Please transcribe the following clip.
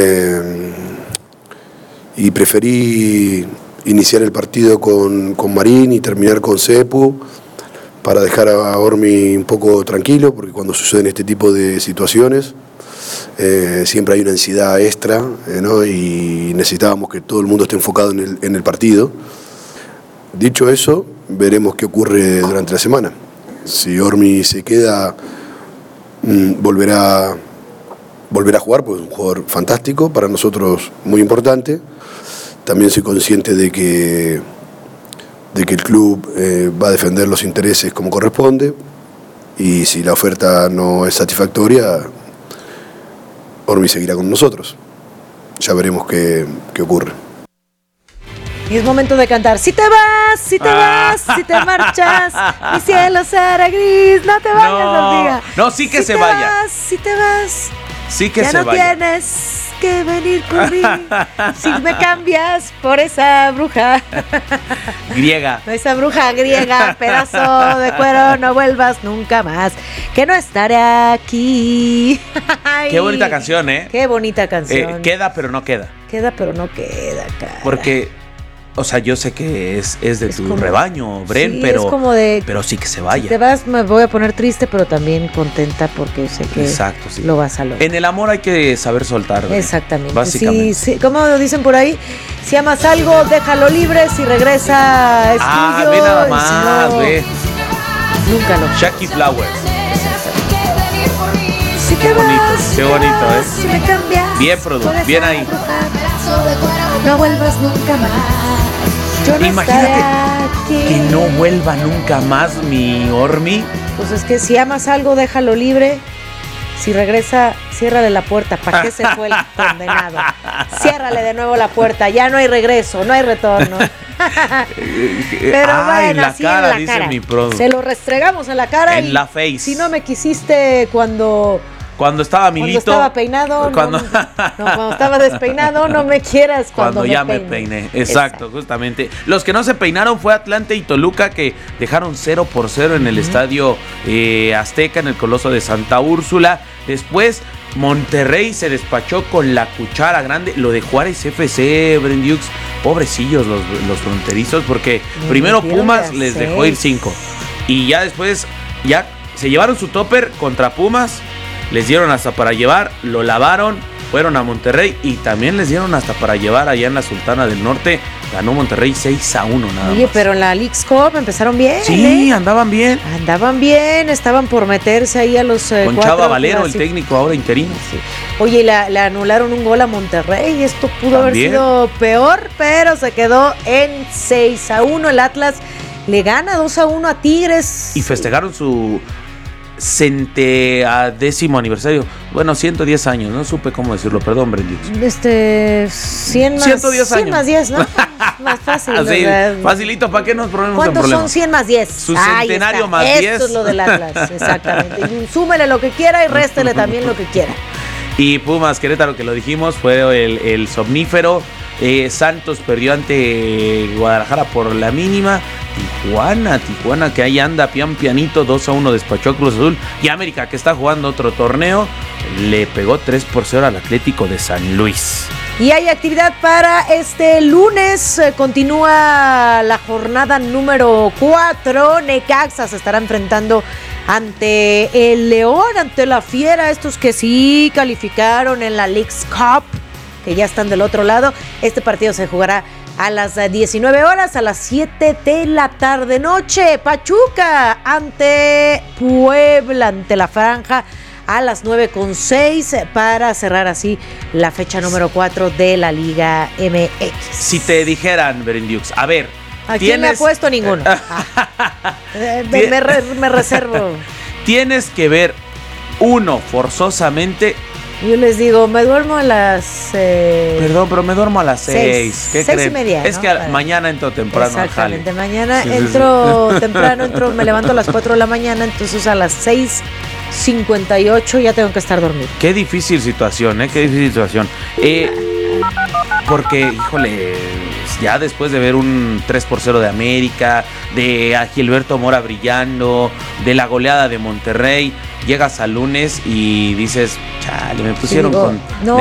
Y preferí iniciar el partido con Marín y terminar con Cepu para dejar a Ormi un poco tranquilo, porque cuando suceden este tipo de situaciones siempre hay una ansiedad extra, ¿no? Y necesitábamos que todo el mundo esté enfocado en el partido. Dicho eso, veremos qué ocurre durante la semana. Si Ormi se queda, volverá a jugar, porque es un jugador fantástico, para nosotros muy importante. También soy consciente de que el club va a defender los intereses como corresponde, y si la oferta no es satisfactoria, Ormi seguirá con nosotros. Ya veremos qué ocurre. Y es momento de cantar. Si te vas, si te vas, si te marchas, mi cielo será gris, no te vayas, amiga. No, sí que se vaya. Si te vas, sí que ya se no vaya. tienes que venir por mí. Si me cambias por esa bruja griega. Esa bruja griega, pedazo de cuero, no vuelvas nunca más, que no estaré aquí. Qué bonita canción, ¿eh? Qué bonita canción. Queda, pero no queda. Queda, pero no queda, cara. Porque, o sea, yo sé que es de tu como, rebaño, Bren, sí, pero, es como de, pero sí que se vaya. Si te vas, me voy a poner triste, pero también contenta porque sé que exacto, sí. Lo vas a lograr. En el amor hay que saber soltar, Bren. Exactamente. Básicamente. Sí, como dicen por ahí, si amas algo, déjalo libre, si regresa, es tuyo. Ve nada más, si no, ve. Nunca lo. Jackie Flowers. Si qué bonito, qué bonito, ¿eh? Si me cambias, bien, Produ, bien ahí. No vuelvas nunca más. Yo no imagínate que no vuelva nunca más mi Ormi. Pues es que si amas algo, déjalo libre. Si regresa, ciérrale la puerta. ¿Para qué se fue el condenado? Ciérrale de nuevo la puerta. Ya no hay regreso, no hay retorno. Pero bueno, en la así cara, en la dice cara. mi Produ. Se lo restregamos en la cara. En la face. Si no me quisiste cuando estaba Milito. Cuando estaba peinado. Cuando estaba despeinado, no me quieras cuando ya me peiné. Exacto, justamente. Los que no se peinaron fue Atlante y Toluca, que dejaron 0-0 en el estadio Azteca, en el Coloso de Santa Úrsula. Después, Monterrey se despachó con la cuchara grande. Lo de Juárez FC, Bren Dukes, pobrecillos los fronterizos, porque primero Pumas les dejó ir 5. Y ya después, ya se llevaron su topper contra Pumas. Les dieron hasta para llevar, lo lavaron, fueron a Monterrey y también les dieron hasta para llevar allá en la Sultana del Norte. Ganó Monterrey 6-1 nada más. Oye, pero en la Leagues Cup empezaron bien. Sí, andaban bien. Estaban por meterse ahí a los con Chava Valero, el técnico ahora interino. Sí. Oye, le anularon un gol a Monterrey. Esto pudo haber sido peor, pero se quedó en 6-1. El Atlas le gana 2-1 a Tigres. Y festejaron su 110º aniversario. Bueno, 110 años, no supe cómo decirlo, perdón, Bren Dukes. 100 más 110 años. 100 más 10, ¿no? Más fácil. Así, facilito, ¿para qué nos ponemos en problemas? problemas? ¿Cuántos son 100 más 10? Su centenario más 10. Esto es lo del Atlas, exactamente. Y súmele lo que quiera y réstele también lo que quiera. Y Pumas Querétaro, que lo dijimos, fue el somnífero. Santos perdió ante Guadalajara por la mínima. Tijuana, que ahí anda pianito, 2-1 despachó a Cruz Azul. Y América, que está jugando otro torneo, le pegó 3-0 al Atlético de San Luis. Y hay actividad para este lunes. Continúa la jornada número 4. Necaxa se estará enfrentando ante el León, ante la Fiera. Estos que sí calificaron en la Leagues Cup, que ya están del otro lado. Este partido se jugará a las 19 horas, a las 7 de la tarde noche. Pachuca ante Puebla, ante la Franja, a las 9:06 para cerrar así la fecha número 4 de la Liga MX. Si te dijeran, Bren Dukes, a ver, ¿a quién le ha puesto ninguno? Me reservo. Tienes que ver uno forzosamente. Yo les digo, me duermo a las... Perdón, pero me duermo a las 6. ¿Qué creen? 6:30. Es que mañana entro temprano al jale. Exactamente, mañana entro temprano, me levanto a las 4 de la mañana, entonces a las 6:58 ya tengo que estar dormido. Qué difícil situación, qué difícil situación. Porque, híjole, ya después de ver un 3-0 de América, de a Gilberto Mora brillando, de la goleada de Monterrey, llegas al lunes y dices, chale, me pusieron